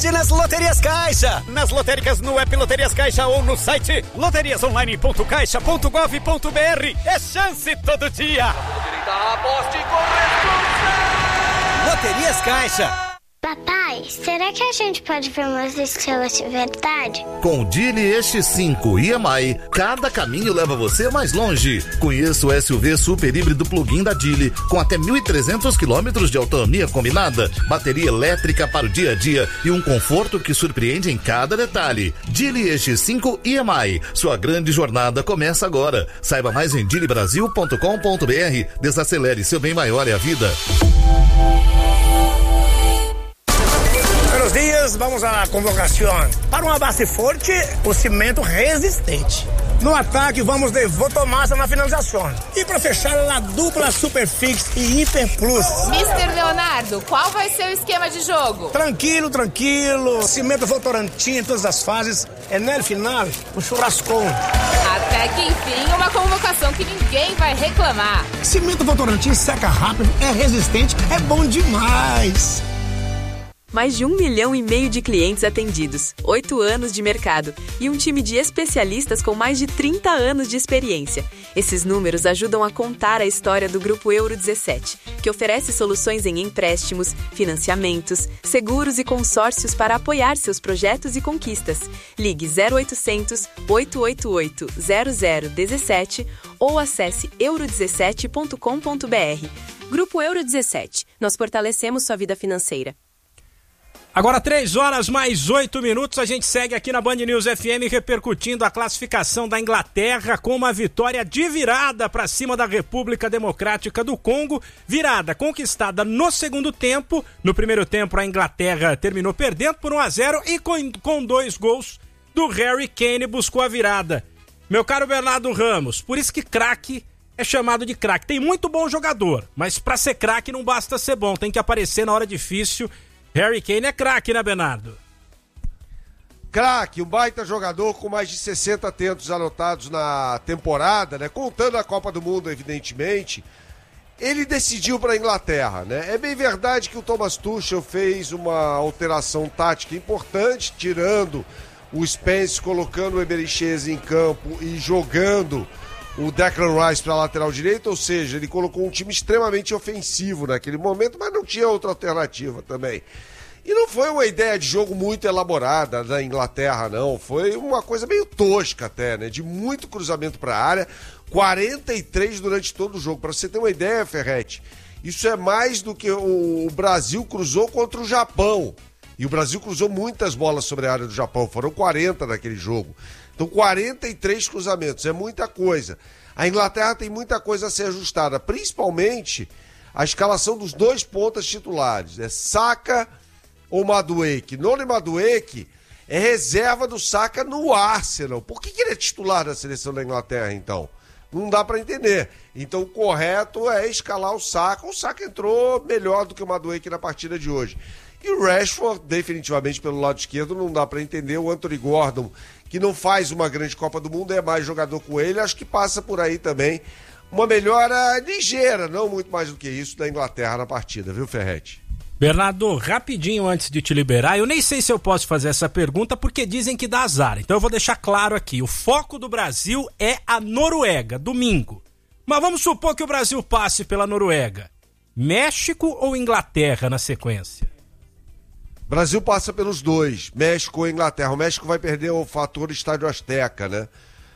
sorte nas Loterias Caixa. Nas lotéricas, no app Loterias Caixa ou no site loteriasonline.caixa.gov.br. É chance todo dia. Aposte com responsabilidade. Loterias Caixa. Papai, será que a gente pode ver umas estrelas de verdade? Com o Geely EX5 EMI, cada caminho leva você mais longe. Conheça o SUV super híbrido plug-in da Geely, com até 1.300 km de autonomia combinada, bateria elétrica para o dia a dia e um conforto que surpreende em cada detalhe. Geely EX5 EMI, sua grande jornada começa agora. Saiba mais em geelybrasil.com.br. Desacelere, seu bem maior é a vida. Buenos dias, vamos à convocação. Para uma base forte, o cimento resistente. No ataque, vamos de Votomassa na finalização. E para fechar, a dupla Superfix e Hiper Plus. Mister Leonardo, qual vai ser o esquema de jogo? Tranquilo. Cimento Votorantim em todas as fases. É no final, um churrascão. Até que enfim, uma convocação que ninguém vai reclamar. Cimento Votorantim seca rápido, é resistente, é bom demais. Mais de 1,5 milhão de clientes atendidos, 8 anos de mercado e um time de especialistas com mais de 30 anos de experiência. Esses números ajudam a contar a história do Grupo Euro 17, que oferece soluções em empréstimos, financiamentos, seguros e consórcios para apoiar seus projetos e conquistas. Ligue 0800 888 0017 ou acesse euro17.com.br. Grupo Euro 17. Nós fortalecemos sua vida financeira. Agora 3h mais 8, a gente segue aqui na Band News FM repercutindo a classificação da Inglaterra com uma vitória de virada para cima da República Democrática do Congo. Virada conquistada no segundo tempo. No primeiro tempo a Inglaterra terminou perdendo por 1-0 e com 2 gols do Harry Kane buscou a virada. Meu caro Bernardo Ramos, por isso que craque é chamado de craque. Tem muito bom jogador, mas para ser craque não basta ser bom, tem que aparecer na hora difícil. Harry Kane é craque, né, Bernardo? Craque, um baita jogador com mais de 60 tentos anotados na temporada, né? Contando a Copa do Mundo, evidentemente. Ele decidiu para a Inglaterra, né? É bem verdade que o Thomas Tuchel fez uma alteração tática importante, tirando o Spence, colocando o Eberechieze em campo e jogando o Declan Rice para a lateral direita, ou seja, ele colocou um time extremamente ofensivo naquele momento, mas não tinha outra alternativa também. E não foi uma ideia de jogo muito elaborada da Inglaterra, não. Foi uma coisa meio tosca até, né? De muito cruzamento para a área, 43 durante todo o jogo. Para você ter uma ideia, Ferretti, isso é mais do que o Brasil cruzou contra o Japão. E o Brasil cruzou muitas bolas sobre a área do Japão, foram 40 naquele jogo. Então 43 cruzamentos, é muita coisa. A Inglaterra tem muita coisa a ser ajustada, principalmente a escalação dos 2 pontas titulares. É Saka ou Madueke. Noni Madueke é reserva do Saka no Arsenal. Por que ele é titular da seleção da Inglaterra, então? Não dá para entender. Então o correto é escalar o Saka. O Saka entrou melhor do que o Madueke na partida de hoje. E o Rashford, definitivamente pelo lado esquerdo, não dá para entender. O Anthony Gordon, que não faz uma grande Copa do Mundo, é mais jogador com ele, acho que passa por aí também uma melhora ligeira, não muito mais do que isso, da Inglaterra na partida, viu, Ferretti? Bernardo, rapidinho antes de te liberar, eu nem sei se eu posso fazer essa pergunta porque dizem que dá azar, então eu vou deixar claro aqui, o foco do Brasil é a Noruega, domingo. Mas vamos supor que o Brasil passe pela Noruega, México ou Inglaterra na sequência? Brasil passa pelos 2, México ou Inglaterra. O México vai perder o fator Estádio Azteca, né?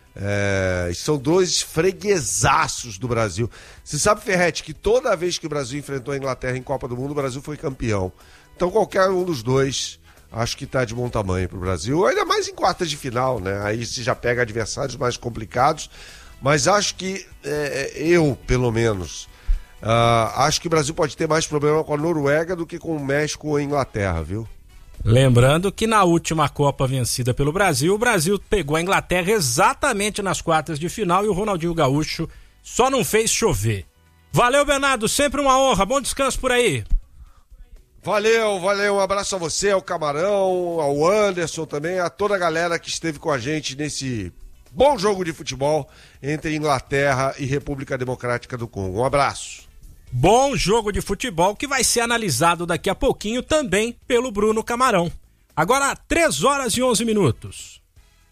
São 2 freguesaços do Brasil. Você sabe, Ferretti, que toda vez que o Brasil enfrentou a Inglaterra em Copa do Mundo, o Brasil foi campeão. Então qualquer um dos 2, acho que tá de bom tamanho pro Brasil. Ainda mais em quartas de final, né? Aí você já pega adversários mais complicados. Mas acho que, eu, pelo menos... acho que o Brasil pode ter mais problema com a Noruega do que com o México ou a Inglaterra, viu? Lembrando que na última Copa vencida pelo Brasil, o Brasil pegou a Inglaterra exatamente nas quartas de final e o Ronaldinho Gaúcho só não fez chover. Valeu, Bernardo, sempre uma honra, bom descanso por aí. Valeu, um abraço a você, ao Camarão, ao Anderson também, a toda a galera que esteve com a gente nesse bom jogo de futebol entre Inglaterra e República Democrática do Congo. Um abraço. Bom jogo de futebol que vai ser analisado daqui a pouquinho também pelo Bruno Camarão. Agora, 3 horas e 11 minutos.